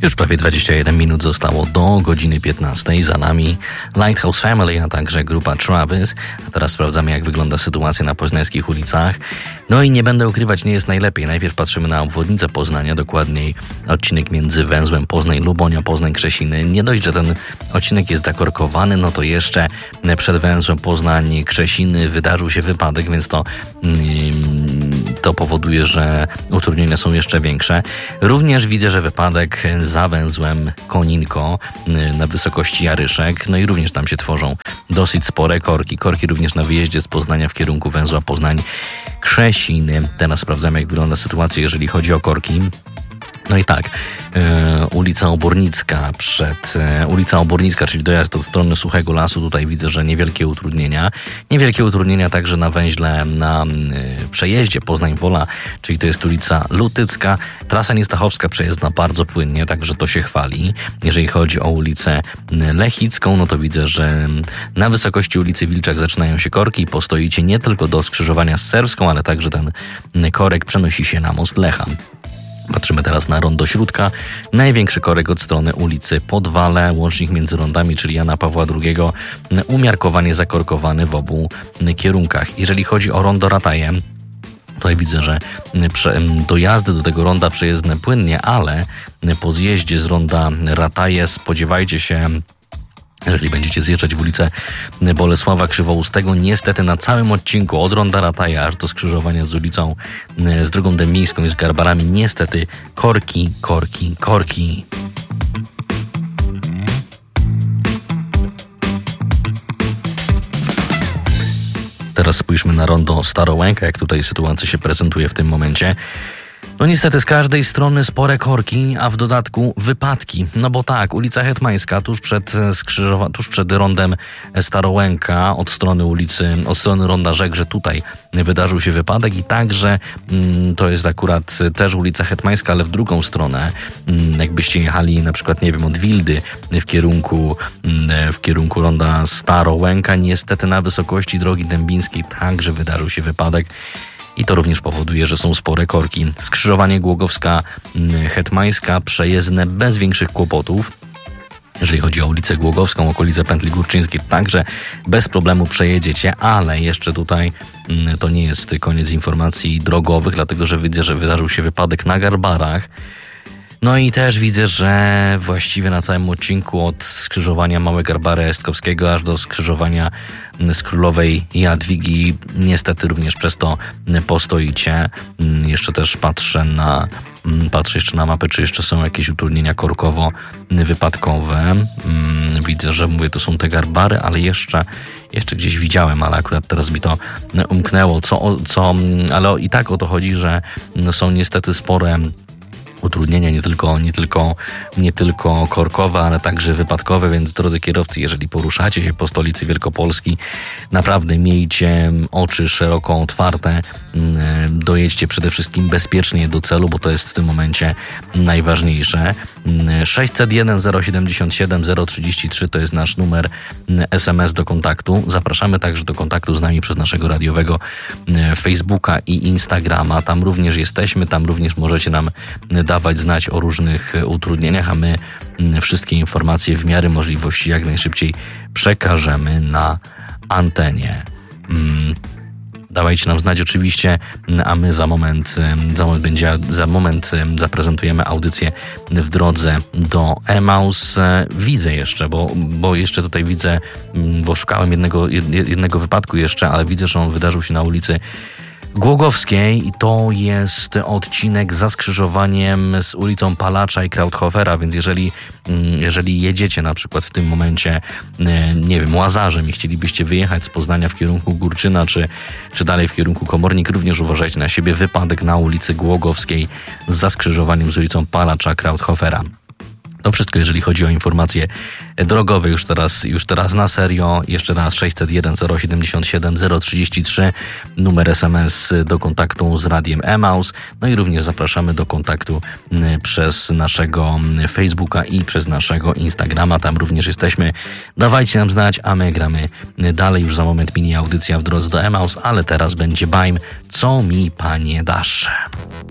Już prawie 21 minut zostało do godziny 15. Za nami Lighthouse Family, a także grupa Travis. A teraz sprawdzamy, jak wygląda sytuacja na poznańskich ulicach. No i nie będę ukrywać, nie jest najlepiej. Najpierw patrzymy na obwodnicę Poznania, dokładniej odcinek między węzłem Poznań-Lubonia, Poznań-Krzesiny. Nie dość, że ten odcinek jest zakorkowany, no to jeszcze przed węzłem Poznań-Krzesiny wydarzył się wypadek, więc to powoduje, że utrudnienia są jeszcze większe. Również widzę, że wypadek za węzłem Koninko na wysokości Jaryszek, no i również tam się tworzą dosyć spore korki. Korki również na wyjeździe z Poznania w kierunku węzła Poznań-Krzesiny. Teraz sprawdzamy, jak wygląda sytuacja, jeżeli chodzi o korki. No i tak, ulica Obornicka, czyli dojazd od strony Suchego Lasu, tutaj widzę, że niewielkie utrudnienia także na węźle, na przejeździe Poznań-Wola, czyli to jest ulica Lutycka. Trasa Niestachowska przejezdna bardzo płynnie, także to się chwali. Jeżeli chodzi o ulicę Lechicką, no to widzę, że na wysokości ulicy Wilczak zaczynają się korki i postoicie nie tylko do skrzyżowania z Serbską, ale także ten korek przenosi się na most Lecha. Patrzymy teraz na rondo Śródka. Największy korek od strony ulicy Podwale, łącznik między rondami, czyli Jana Pawła II, umiarkowanie zakorkowany w obu kierunkach. Jeżeli chodzi o rondo Rataje, tutaj widzę, że dojazdy do tego ronda przejezdne płynnie, ale po zjeździe z ronda Rataje spodziewajcie się, jeżeli będziecie zjeżdżać w ulicę Bolesława Krzywoustego, niestety na całym odcinku od ronda Rataja aż do skrzyżowania z ulicą, z drogą Dębińską i z Garbarami, niestety korki. Teraz spójrzmy na rondo Starołęka, jak tutaj sytuacja się prezentuje w tym momencie. No niestety z każdej strony spore korki, a w dodatku wypadki. No bo tak, ulica Hetmańska, tuż przed rondem Starołęka, od strony ronda Żegrze, tutaj wydarzył się wypadek i także to jest akurat też ulica Hetmańska, ale w drugą stronę. Jakbyście jechali na przykład, nie wiem, od Wildy w kierunku ronda Starołęka, niestety na wysokości drogi Dębińskiej także wydarzył się wypadek. I to również powoduje, że są spore korki. Skrzyżowanie Głogowska-Hetmańska przejezdne bez większych kłopotów. Jeżeli chodzi o ulicę Głogowską, okolicę Pętli Górczyńskiej, także bez problemu przejedziecie, ale jeszcze tutaj to nie jest koniec informacji drogowych, dlatego że widzę, że wydarzył się wypadek na Garbarach. No i też widzę, że właściwie na całym odcinku od skrzyżowania Małe Garbary Estkowskiego aż do skrzyżowania z Królowej Jadwigi niestety również przez to postoicie. Jeszcze też patrzę jeszcze na mapę, czy jeszcze są jakieś utrudnienia korkowo-wypadkowe. Widzę, że to są te Garbary, ale jeszcze gdzieś widziałem, ale akurat teraz mi to umknęło. Ale i tak o to chodzi, że są niestety spore utrudnienia, nie tylko korkowe, ale także wypadkowe, więc drodzy kierowcy, jeżeli poruszacie się po stolicy Wielkopolski, naprawdę miejcie oczy szeroko otwarte, dojedźcie przede wszystkim bezpiecznie do celu, bo to jest w tym momencie najważniejsze. 601 077 033 to jest nasz numer SMS do kontaktu. Zapraszamy także do kontaktu z nami przez naszego radiowego Facebooka i Instagrama. Tam również jesteśmy, tam również możecie nam dawać znać o różnych utrudnieniach, a my wszystkie informacje w miarę możliwości jak najszybciej przekażemy na antenie. Dawajcie nam znać oczywiście, a my za moment zaprezentujemy audycję w drodze do Emaus. Widzę jeszcze, bo jeszcze tutaj widzę, bo szukałem jednego wypadku jeszcze, ale widzę, że on wydarzył się na ulicy Głogowskiej i to jest odcinek za skrzyżowaniem z ulicą Palacza i Krauthofera, więc jeżeli jedziecie na przykład w tym momencie, nie wiem, Łazarzem i chcielibyście wyjechać z Poznania w kierunku Górczyna, czy dalej w kierunku Komornik, również uważajcie na siebie. Wypadek na ulicy Głogowskiej za skrzyżowaniem z ulicą Palacza Krauthofera. To wszystko, jeżeli chodzi o informacje drogowe, już teraz na serio. Jeszcze raz 601 077 033, numer SMS do kontaktu z Radiem Emaus. No i również zapraszamy do kontaktu przez naszego Facebooka i przez naszego Instagrama. Tam również jesteśmy. Dawajcie nam znać, a my gramy dalej. Już za moment mini audycja w drodze do Emaus, ale teraz będzie Baim. Co mi, Panie, dasz?